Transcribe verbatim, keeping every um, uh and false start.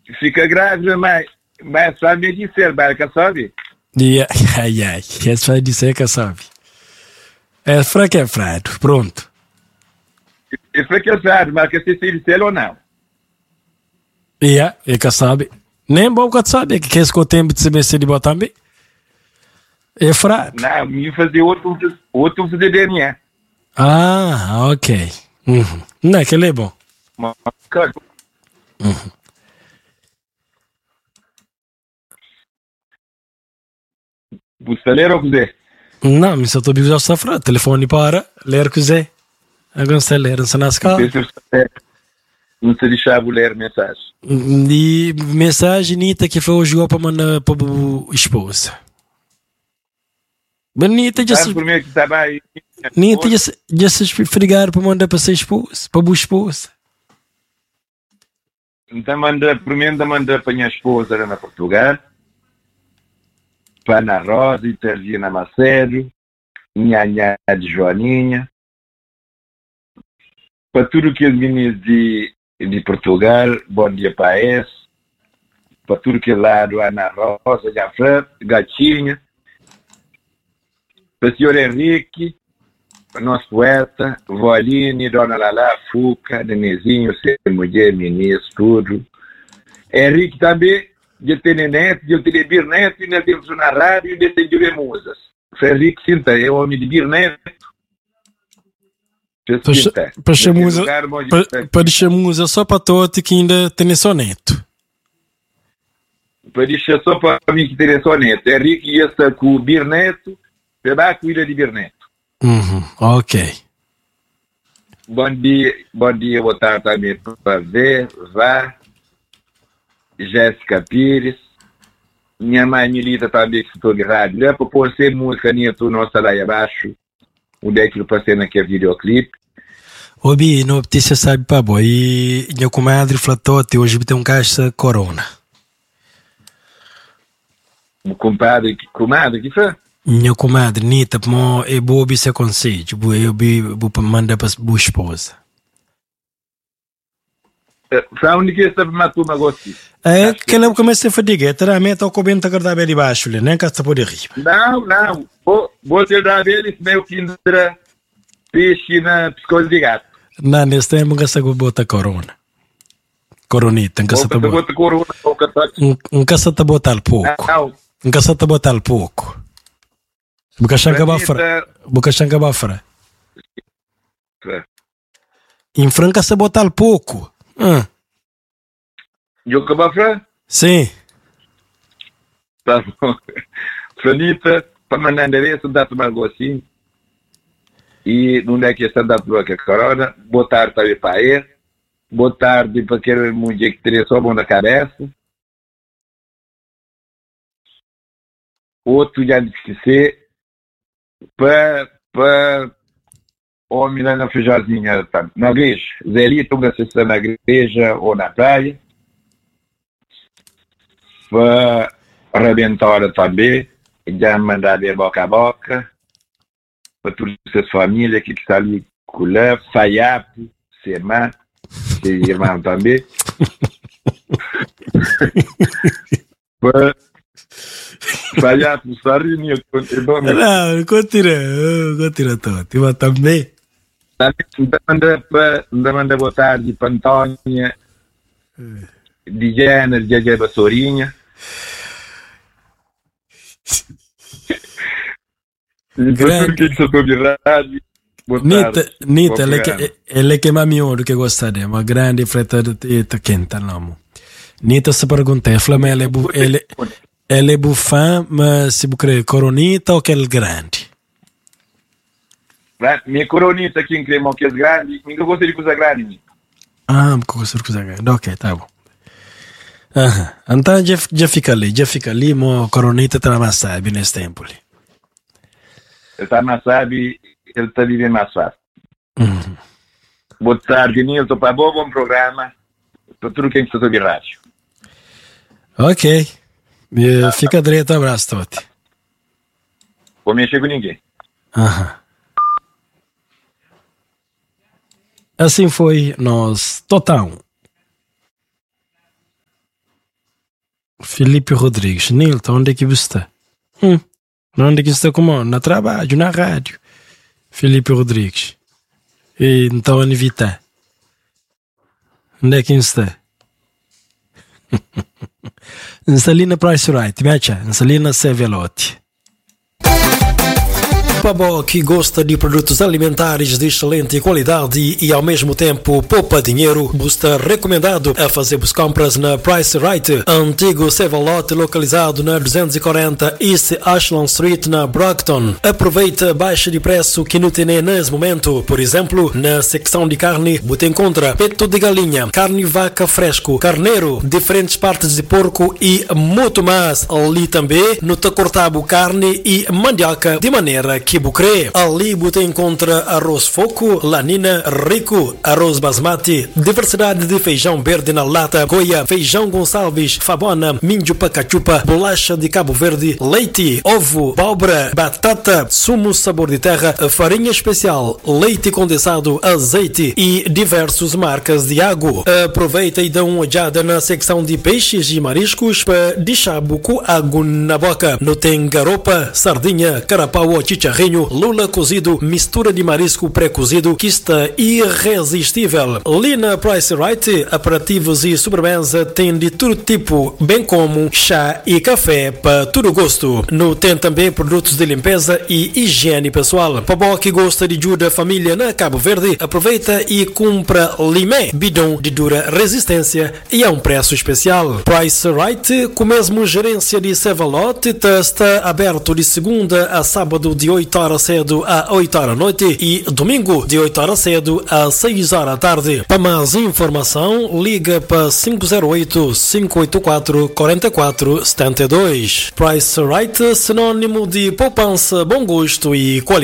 fica grávida, mas, mas sabe dizer, barca, sabe? Yeah, ai, ai, esse vai dizer que sabe. É fraco, é fraco, pronto. É fracassado, mas que se dizer ou não. Yeah, é que sabe. Nem bom que sabe, que esse que o tempo de saber se de botar também. É fraco. Não, me fazer outro, outro fazer D N A. Ah, ok. Uhum. Não, aquele é bom. Uhum. Você ler ou quiser? Não, mas eu estou a safra. Telefone para, ler quiser. Agora você ler, não se nasca. Não se deixava ler mensagem. E mensagem nita que foi o jogo para mandar para a esposa. Bonita já se... Nita já se... já se esfregar para mandar para a esposa, para a esposa. Então manda, primeiro manda para a minha esposa lá na Portugal, para Ana Rosa, Italina Macedo, Nhanhá de Joaninha, para tudo que é meninos de, de Portugal, bom dia para esse, para tudo que é lá do Ana Rosa, Jafran, Gatinha, para o senhor Henrique, para o nosso poeta, Vó Aline, Dona Lala, Fuca, Nenezinho, ser mulher, ministro, tudo. Henrique também, de ter neto, de ter birneto, e de ter na rádio, e de ter de ver musas. Henrique, sinta, é homem de birneto. Para chamuza, para chamuza só para todos que ainda tem soneto. Para deixar só para mim que tem soneto. Henrique ia estar com o birneto, para com ilha de birneto. Uhum, ok. Bom dia, bom dia, boa tarde também para ver, vá, Jéssica Pires, minha mãe Milita também que estou de rádio, é para pôr ser música minha, tu nossa lá abaixo, onde é que eu passei naquele videoclipe. Obi, não notícia sabe para boa, e minha comadre Flatote hoje tem um caixa corona. O compadre, comadre, que foi? Minha comadre, Nita, mas é boa se aconselho, eu vou mandar para a esposa. Foi a única que me matou uma gosto. É, que ela começa a fadiga, terá a meta ao coberto a guardar bem de baixo, nem que está por arriba. Não, não, vou ter da vez, isso meio que entra peixe na psicose de gato. Não, nesse tempo nunca se bota corona. Coronita, nunca se bota corona. Nunca se botar pouco. Nunca se botar pouco. Boca chanca bafra. Boca chanca bafra. Em Franca se botar pouco. Ah. Joga bafra? Sim. Tá bom. Franita, para mandar endereço, dá para algo assim. E não é que essa dá para a corona. Boa tarde também para ele. Boa tarde para aquele mulher que teria só a mão na cabeça. Outro já esquecer. Para, para homem lá na Feijãozinha, na igreja. Zelito, uma sessão na igreja ou na praia. Para arrebentar também. Já mandar de boca a boca. Para todas as famílias que estão ali com o Leve, Faiapo, Sermã, seu irmão também. Para Faiapo, Sarinho, continua. Não, continua, continua todo. Eu também. Também manda boa tarde para Antônia, de Gênero, de Agé Vassourinha. Grande. Nita, Nita, ele que ele que mamiolo que gosta de, uma grande freta de quenta não. Nita se pergunta, flama ele ele ele é bufã, mas se bucre coronita ou aquele grande? Minha coronita aqui em crema que é grande, nunca gostei de coisa grande. Ah, gostei de coisa grande. OK, tá bom. Aham. Então já já fica ali, já fica ali, mo coronita tá mais sabe nesse tempo ali. Ele está mais sabe, ele está vivendo mais fácil. Uhum. Boa tarde, Nilton, para bom, bom programa. Para tudo quem está sobre rádio. OK. Ah, fica direito, abraço, Totti. Vou mexer com ninguém. Aham. Assim foi nós, Totão. Felipe Rodrigues. Nilton, onde é que você está? Hum. Onde é que você está como? Na trabalho, na rádio. Felipe Rodrigues. E então, onde está? Onde é que você está? Está ali na Price Right, mecha. Está ali na Sevelote. Para que gosta de produtos alimentares de excelente qualidade e ao mesmo tempo poupa dinheiro, está recomendado a fazer as compras na Price Right, antigo Sevelote localizado na duzentos e quarenta East Ashland Street na Brockton. Aproveita a baixa de preço que não tem nesse momento. Por exemplo, na secção de carne, você encontra peito de galinha, carne vaca fresco, carneiro, diferentes partes de porco e muito mais. Ali também no te cortado carne e mandioca de maneira que bucrê. Ali você encontra arroz foco, lanina, rico, arroz basmati, diversidade de feijão verde na lata, goia, feijão Gonçalves, fabona, minjo pacachupa, bolacha de Cabo Verde, leite, ovo, abóbora, batata, sumo sabor de terra, farinha especial, leite condensado, azeite e diversas marcas de água. Aproveita e dá uma olhada na secção de peixes e mariscos para deixar com água na boca. Não tem garopa, sardinha, carapau ou chicharrinho, lula cozido, mistura de marisco pré-cozido que está irresistível. Ali na Price Right, aperitivos e sobremesa tem de todo tipo, bem como chá e café para todo gosto. No tem também produtos de limpeza e higiene pessoal. Para que gosta de ajuda a família na Cabo Verde, aproveita e compra limé, bidon de dura resistência e a um preço especial. Price Right, com mesmo gerência de Sevelote, está aberto de segunda a sábado de oito horas cedo a oito horas da noite e domingo de oito horas cedo a seis horas da tarde. Para mais informação, liga para cinco zero oito, cinco oito quatro, quatro quatro sete dois. Price Right, sinônimo de poupança, bom gosto e qualidade.